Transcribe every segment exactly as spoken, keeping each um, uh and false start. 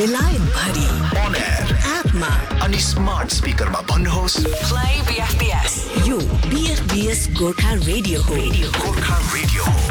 बेलायत भरि on air एपमा अनि स्मार्ट स्पिकरमा भन्नुहोस् प्ले बीएफबीएस। यो बीएफबीएस गोर्खा रेडियो हो। गोर्खा रेडियो हो।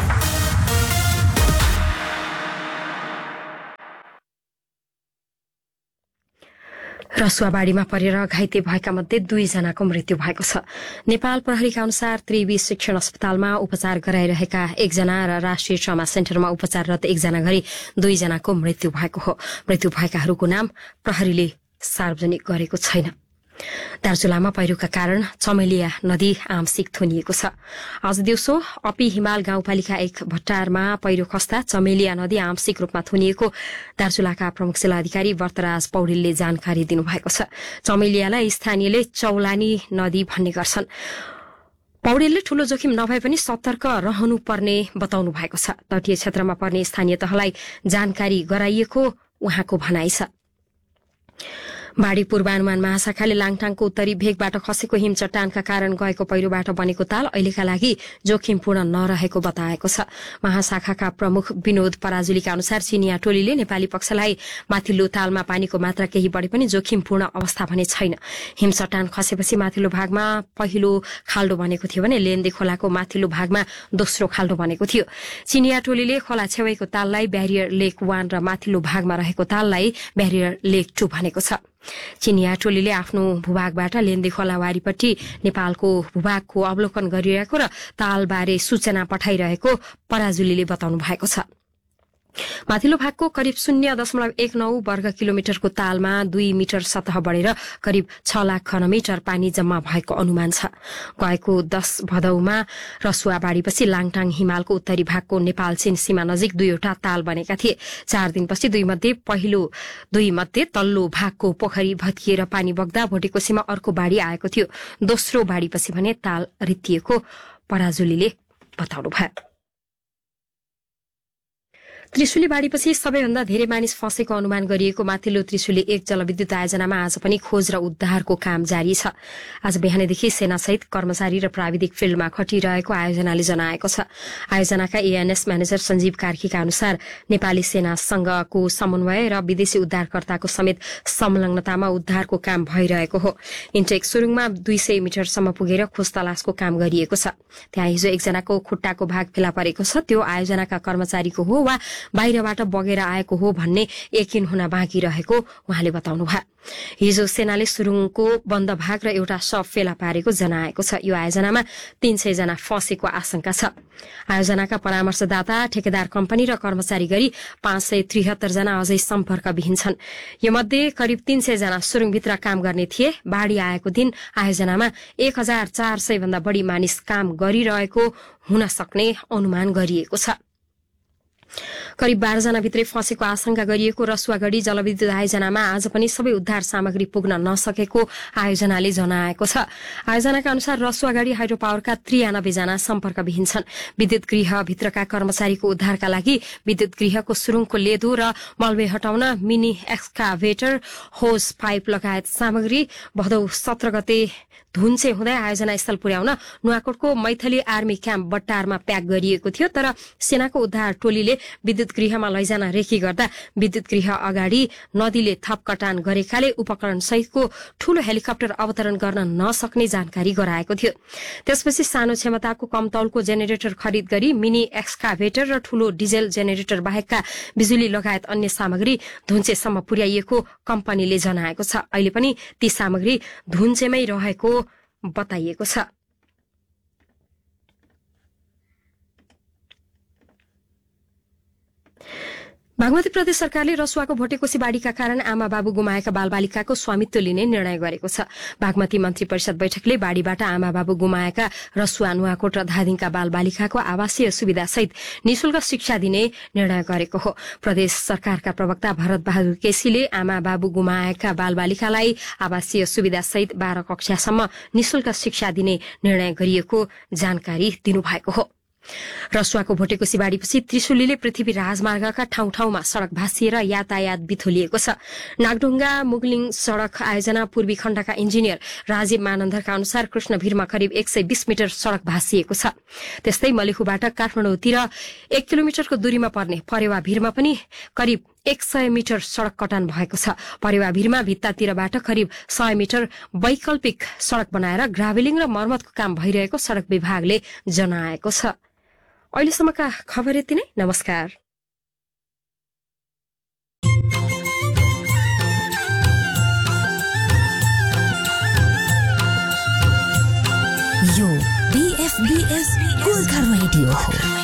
रसुवाबाडीमा परेर घाइते भएका मध्ये दुईजनाको मृत्यु भएको छ। नेपाल प्रहरीका अनुसार त्रिवी शिक्षण अस्पतालमा उपचार गराइरहेका एकजना र राष्ट्रिय ट्रमा सेन्टरमा उपचाररत एकजना गरी दुईजनाको मृत्यु भएको हो। मृत्यु भएकाहरूको नाम प्रहरीले सार्वजनिक गरेको छैन। दार्चुलामा पहिरोका कारण चमेलिया नदी आंशिक थुनिएको छ। आज दिउँसो अपी हिमाल गाउँपालिका एक भट्टारमा पहिरो खस्दा चमेलिया नदी आंशिक रूपमा थुनिएको दार्चुलाका प्रमुख जिल्लाधिकारी वर्तराज पौडेलले जानकारी दिनुभएको छ। चमेलियालाई स्थानीयले चौलानी नदी भन्ने गर्छन्। पौडेलले ठूलो जोखिम नभए पनि सतर्क रहनुपर्ने बताउनु भएको छ। तटीय क्षेत्रमा पर्ने स्थानीय तहलाई जानकारी गराइएको उहाँको भनाइ छ। बाढ़ी पूर्वानुमान महाशाखाले लाङटाङको उत्तरी भेगबाट खसेको हिम चट्टानका कारण गएको पहिरोबाट बनेको ताल अहिलेका लागि जोखिमपूर्ण नरहेको बताएको छ। महाशाखाका प्रमुख विनोद पराजुलीका अनुसार चिनिया टोलीले नेपाली पक्षलाई माथिल्लो तालमा पानीको मात्रा केही बढे पनि जोखिमपूर्ण अवस्था भने छैन। हिम चट्टान खसेपछि माथिल्लो भागमा पहिलो खाल्डो बनेको थियो भने लेन्दे खोलाको माथिल्लो भागमा दोस्रो खाल्डो बनेको थियो। चिनिया टोलीले खोला छेउैको ताललाई ब्यारियर लेक वान र माथिल्लो भागमा रहेको ताललाई ब्यारियर लेक टू भनेको छ। चिनिया टोलीले आफ्नो भूभागबाट लेन्दे खोला वारीपट्टि नेपालको भूभागको अवलोकन गरिरहेको र तालबारे सूचना पठाइरहेको पराजुलीले बताउनु भएको छ। माथिल्लो भागको करिब शून्य दशमलव एक नौ वर्ग किलोमिटरको तालमा दुई मिटर सतह बढेर करिब छ लाख घनमिटर पानी जम्मा भएको अनुमान छ। गएको दश भदौमा रसुवाबाडीपछि लाङटाङ हिमालको उत्तरी भागको नेपाल चीन सीमा नजिक दुईवटा ताल बनेका थिए। चार दिनपछि दुई मध्ये पहिलो दुई मध्ये तल्लो भागको पोखरी भत्किएर पानी बग्दा भोटेकोसीमा अर्को बाढ़ी आएको थियो। दोस्रो बाढ़ीपछि भने ताल रित्तिएको पराजुलीले बताउनुभयो। त्रिशुली बाढ़ीपछि सबैभन्दा धेरै मानिस फँसेको अनुमान गरिएको माथिल्लो त्रिशुली एक जलविद्युत आयोजनामा आज पनि खोज र उद्धारको काम जारी छ। आज बिहानैदेखि सेनासहित कर्मचारी र प्राविधिक फिल्डमा खटिरहेको आयोजनाले जनाएको छ। आयोजनाका एएनएस म्यानेजर सञ्जीव कार्कीका अनुसार नेपाली सेनासँगको समन्वय र विदेशी उद्धारकर्ताको समेत संलग्नतामा उद्धारको काम भइरहेको हो। इन्टेक सुरुङमा दुई सय मिटरसम्म पुगेर खोज तलासको काम गरिएको छ। त्यहाँ हिजो एकजनाको खुट्टाको भाग फेला परेको छ। त्यो आयोजनाका कर्मचारीको हो वा बाहिरबाट बगेर आएको हो भन्ने यकिन हुन बाँकी रहेको उहाँले बताउनुभयो। हिजो सेनाले सुरुङको बन्द भाग र एउटा शव फेला पारेको जनाएको छ। यो आयोजनामा तीन सय जना फँसेको आशंका छ। आयोजनाका परामर्शदाता ठेकेदार कम्पनी र कर्मचारी गरी पाँच सय त्रिहत्तर जना अझै सम्पर्कविहीन छन्। यो मध्ये करिब तीन सय जना सुरुङभित्र काम गर्ने थिए। बाढ़ी आएको दिन आयोजनामा एक हजार चार सय भन्दा बढ़ी मानिस काम गरिरहेको हुन सक्ने अनुमान गरिएको छ। करिब बाह्र जना भित्रै फँसेको आशंका गरिएको रसुवागढ़ी जलविद्युत आयोजनामा आज पनि सबै उद्धार सामग्री पुग्न नसकेको आयोजनाले जनाएको छ। आयोजनाका अनुसार रसुवागढ़ी हाइड्रो पावरका त्रियानब्बे जना सम्पर्कविहीन छन्। विद्युत गृह भित्रका कर्मचारीको उद्धारका लागि विद्युत गृहको सुरुङको लेदो र मलबे हटाउन मिनी एक्सकाभेटर होज पाइप लगायत सामग्री भदौ सत्र गते धुन्चे हुँदै आयोजना स्थल पुर्याउन नुवाकोटको मैथली आर्मी क्याम्प बट्टारमा प्याक गरिएको थियो। तर सेनाको उद्धार टोलीले विद्युत गृहमा लैजान रेखी गर्दा विद्युत गृह अगाडि नदीले थप कटान गरेकाले उपकरण सहितको ठूलो हेलिकप्टर अवतरण गर्न नसक्ने जानकारी गराएको थियो। त्यसपछि सानो क्षमताको कम तौलको जेनेरेटर खरिद गरी मिनी एक्सकाभेटर र ठूलो डिजेल जेनेरेटर बाहेकका बिजुली लगायत अन्य सामग्री धुन्चेसम्म पुर्याइएको कम्पनीले जनाएको छ। अहिले पनि ती सामग्री धुन्चेमै रहेको बताइएको छ। बागमती प्रदेश सरकारले रसुवाको भोटेकोसी बाढ़ीका कारण आमा बाबु गुमाएका बालबालिकाको स्वामित्व लिने निर्णय गरेको छ। बागमती मन्त्री परिषद बैठकले बाढ़ीबाट आमा बाबु गुमाएका रसुवा नुवाकोट र धादिङका बालबालिकाको आवासीय सुविधा सहित निशुल्क शिक्षा दिने निर्णय गरेको हो। प्रदेश सरकारका प्रवक्ता भरत बहादुर केसीले आमा बाबु गुमाएका बालबालिकालाई आवासीय सुविधा सहित बाह्र कक्षासम्म निशुल्क शिक्षा दिने निर्णय गरिएको जानकारी दिनुभएको हो। रसुवाको भोटेकोसी बाढ़ीपछि त्रिशुलीले पृथ्वी राजमार्गका ठाउँ ठाउँमा सड़क भाँसिएर यातायात बिथोलिएको छ। नागढुङ्गा मुगलिङ सड़क आयोजना पूर्वी खण्डका इन्जिनियर राजीव मानन्दरका अनुसार कृष्णभिरमा करिब एक सय बीस मिटर सड़क भाँसिएको छ। त्यस्तै मलेखुबाट काठमाडौँतिर एक किलोमिटरको दूरीमा पर्ने परेवा भिरमा पनि करिब एक सय मिटर सड़क कटान भएको छ। परेवा भिरमा भित्तातिरबाट करिब सय मिटर वैकल्पिक सड़क बनाएर ग्राभेलिङ र मर्मतको काम भइरहेको सड़क विभागले जनाएको छ। अहिलेसम्मका खबर यति नै। नमस्कार। यो बीएफबीएस गोर्खा रेडियो हो।